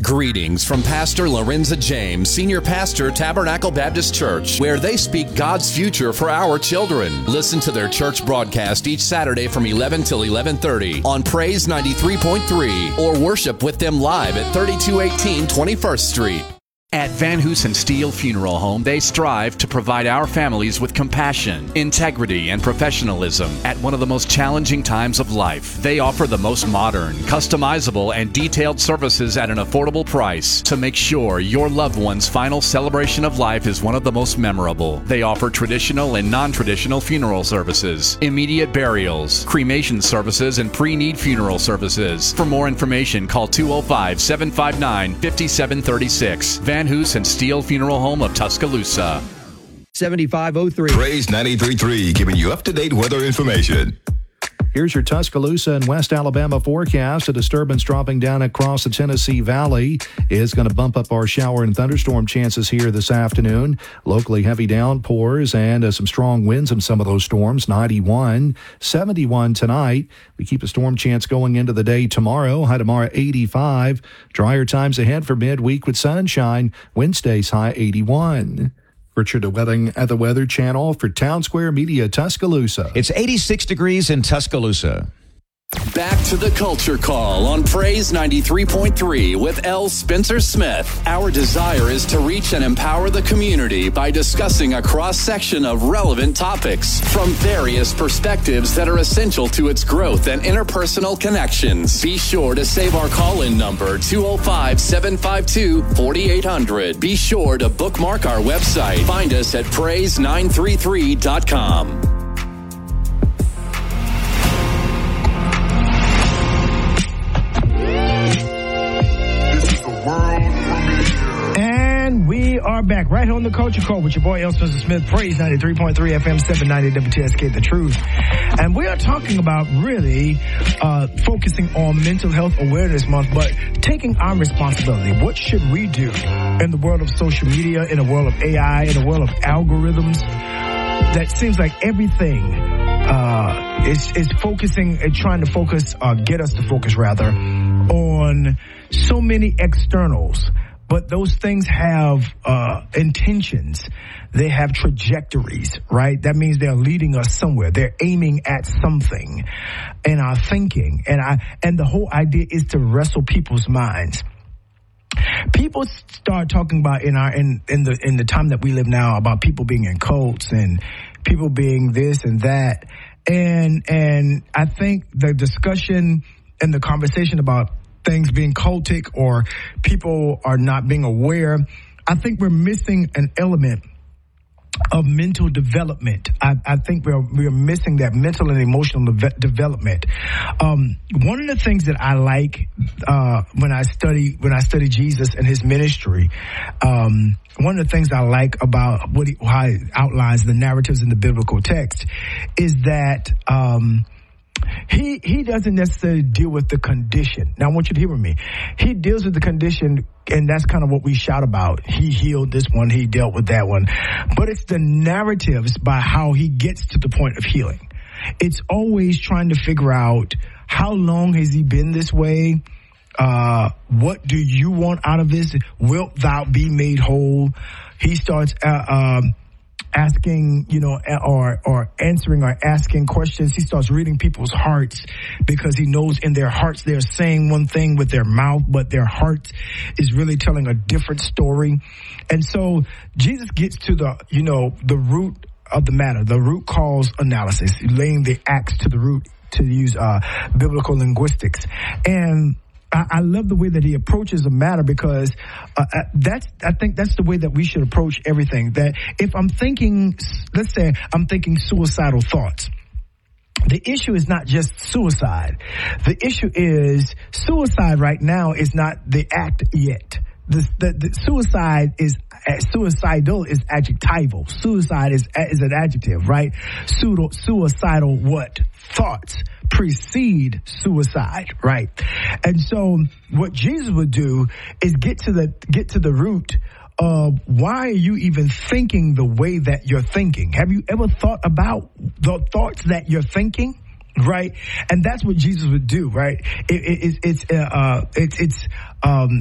Greetings from Pastor Lorenza James, Senior Pastor, Tabernacle Baptist Church, where they speak God's future for our children. Listen to their church broadcast each Saturday from 11 till 11:30 on Praise 93.3 or worship with them live at 3218 21st Street. At Van Hoosen Steel Funeral Home, they strive to provide our families with compassion, integrity, and professionalism at one of the most challenging times of life. They offer the most modern, customizable, and detailed services at an affordable price to make sure your loved one's final celebration of life is one of the most memorable. They offer traditional and non-traditional funeral services, immediate burials, cremation services, and pre-need funeral services. For more information, call 205-759-5736. Van Hoosen Steel Funeral Home of Tuscaloosa. 7503. Praise 93.3, giving you up-to-date weather information. Here's your Tuscaloosa and West Alabama forecast. A disturbance dropping down across the Tennessee Valley is going to bump up our shower and thunderstorm chances here this afternoon. Locally heavy downpours and some strong winds in some of those storms. 91, 71 tonight. We keep a storm chance going into the day tomorrow. High tomorrow 85. Drier times ahead for midweek with sunshine. Wednesday's high 81. Richard Wedding at the Weather Channel for Town Square Media, Tuscaloosa. It's 86 degrees in Tuscaloosa. Back to the Culture Call on Praise 93.3 with L. Spencer Smith. Our desire is to reach and empower the community by discussing a cross-section of relevant topics from various perspectives that are essential to its growth and interpersonal connections. Be sure to save our call-in number, 205-752-4800. Be sure to bookmark our website. Find us at praise933.com. And we are back right here on the Culture Call with your boy L. Spencer Smith, Praise 93.3 FM 790 WTSK, The Truth. And we are talking about really focusing on Mental Health Awareness Month, but taking our responsibility. What should we do in the world of social media, in the world of AI, in the world of algorithms? That seems like everything is focusing, trying to focus, get us to focus rather, on so many externals. But those things have intentions. They have trajectories, right? That means they're leading us somewhere. They're aiming at something in our thinking. And the whole idea is to wrestle people's minds. People start talking about in the time that we live now about people being in cults and people being this and that. And I think the discussion and the conversation about things being cultic or people are not being aware, I think we're missing an element of mental development. I think we're missing that mental and emotional development. One of the things that I like when I study Jesus and his ministry, one of the things I like about how he outlines the narratives in the biblical text is that he doesn't necessarily deal with the condition. Now, I want you to hear me. He deals with the condition, and that's kind of what we shout about. He healed this one. He dealt with that one. But it's the narratives by how he gets to the point of healing. It's always trying to figure out how long has he been this way? What do you want out of this? Wilt thou be made whole? He starts asking, or answering or asking questions. He starts reading people's hearts because he knows in their hearts they're saying one thing with their mouth, but their heart is really telling a different story. And so Jesus gets to the root of the matter, the root cause analysis, laying the axe to the root, to use biblical linguistics. And I love the way that he approaches the matter because I think that's the way that we should approach everything. That if I'm thinking, let's say I'm thinking suicidal thoughts, the issue is not just suicide. The issue is suicide right now is not the act yet. The suicide is suicidal is adjectival. Suicide is an adjective, right? Suicidal what? Thoughts precede suicide, right? And so what Jesus would do is get to the root of why are you even thinking the way that you're thinking? Have you ever thought about the thoughts that you're thinking? Right, and that's what Jesus would do. Right, it's